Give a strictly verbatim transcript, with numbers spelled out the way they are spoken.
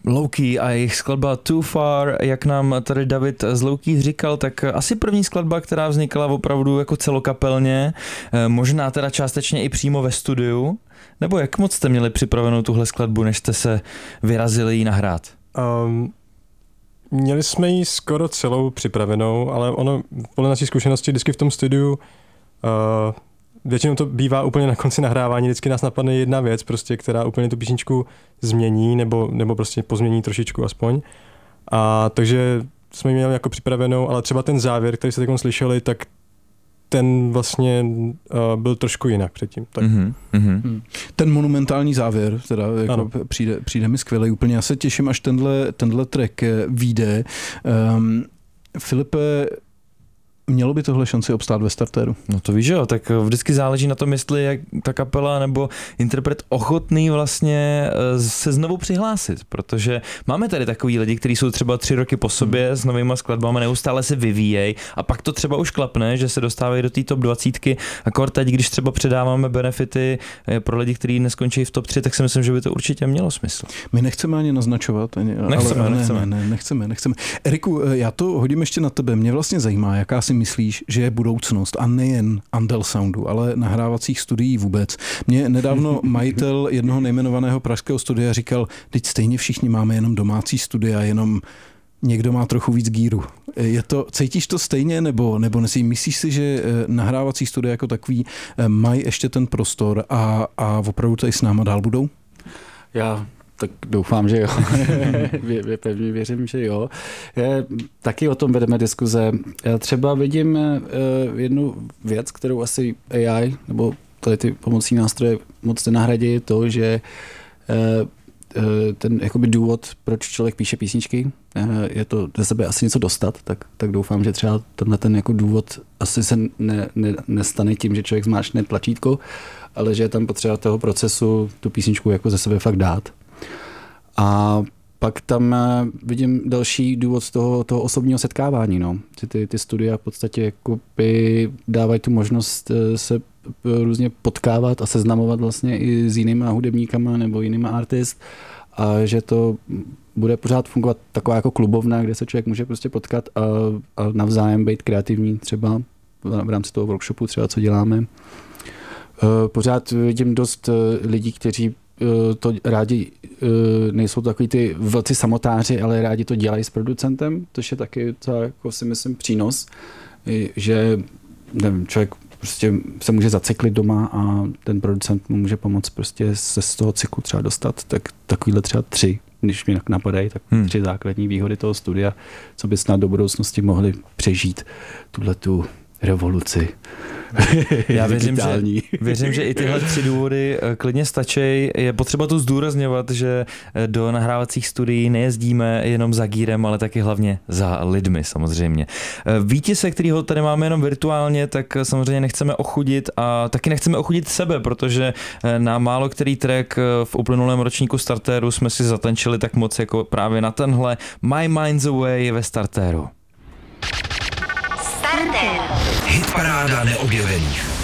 Low-Key a jejich skladba Too Far, jak nám tady David z Low-Key říkal, tak asi první skladba, která vznikala opravdu jako celokapelně, možná teda částečně i přímo ve studiu, nebo jak moc jste měli připravenou tuhle skladbu, než jste se vyrazili ji nahrát? Um, měli jsme ji skoro celou připravenou, ale ono podle naší zkušenosti vždycky v tom studiu uh, většinou to bývá úplně na konci nahrávání, vždycky nás napadne jedna věc, prostě, která úplně tu písničku změní, nebo, nebo prostě pozmění trošičku aspoň. A takže jsme ji měli jako připravenou, ale třeba ten závěr, který jste teď slyšeli, tak ten vlastně uh, byl trošku jinak předtím. Tak. Mm-hmm, mm-hmm. Ten monumentální závěr teda jako přijde, přijde mi skvělý úplně. Já se těším, až tenhle, tenhle track vyjde. Um, Filipe, mělo by tohle šanci obstát ve startéru? No to víš, jo, tak vždycky záleží na tom, jestli je ta kapela nebo interpret ochotný vlastně se znovu přihlásit, protože máme tady takový lidi, kteří jsou třeba tři roky po sobě hmm. s novýma skladbami, neustále se vyvíjejí a pak to třeba už klapne, že se dostávají do té top dvacítky. Akor teď, když třeba předáváme benefity pro lidi, kteří neskončí v top tři, tak si myslím, že by to určitě mělo smysl. My nechceme ani naznačovat. Ani, nechceme, ale, nechceme. Ne, ne, nechceme, nechceme. Eriku, já to hodím ještě na tebe. Mě vlastně zajímá, jaká si myslíš, že je budoucnost a nejen Andel Soundu, ale nahrávacích studií vůbec. Mě nedávno majitel jednoho nejmenovaného pražského studia říkal, teď stejně všichni máme jenom domácí studia, jenom někdo má trochu víc gíru. Je to, cítíš to stejně, nebo, nebo nesí, myslíš si, že nahrávací studia jako takový mají ještě ten prostor a, a opravdu tady s náma dál budou? Já tak doufám, že jo. Vě, pevně věřím, že jo. Je, taky o tom vedeme diskuze. Já třeba vidím uh, jednu věc, kterou asi A I nebo tady ty pomocí nástroje moc nenahradí, to, že uh, uh, ten jakoby důvod, proč člověk píše písničky, uh, je to ze sebe asi něco dostat, tak, tak doufám, že třeba tenhle ten jako důvod asi se ne, ne, nestane tím, že člověk zmáčkne tlačítko, ale že je tam potřeba toho procesu tu písničku jako ze sebe fakt dát. A pak tam vidím další důvod z toho, toho osobního setkávání, no. Ty, ty studia v podstatě jakoby dávají tu možnost se různě potkávat a seznamovat vlastně i s jinýma hudebníkama nebo jinýma artist a že to bude pořád fungovat taková jako klubovna, kde se člověk může prostě potkat a, a navzájem být kreativní třeba v rámci toho workshopu třeba, co děláme. Pořád vidím dost lidí, kteří to rádi nejsou takový ty velcí samotáři, ale rádi to dělají s producentem, což je taky to, jako si myslím přínos, že nevím, člověk prostě se může zacyklit doma a ten producent mu může pomoct prostě se z toho cyklu třeba dostat, tak takovýhle třeba tři, když mi napadají, tak hmm. tři základní výhody toho studia, co by snad do budoucnosti mohli přežít tuhletu revoluci. Já věřím že, věřím, že i tyhle tři důvody klidně stačí. Je potřeba tu zdůrazňovat, že do nahrávacích studií nejezdíme jenom za gírem, ale taky hlavně za lidmi samozřejmě. Vítěze, kterýho tady máme jenom virtuálně, tak samozřejmě nechceme ochudit a taky nechceme ochudit sebe, protože na málo který track v uplynulém ročníku Startéru jsme si zatančili tak moc jako právě na tenhle My Mind's Away ve Startéru. Hitparáda neobjevených.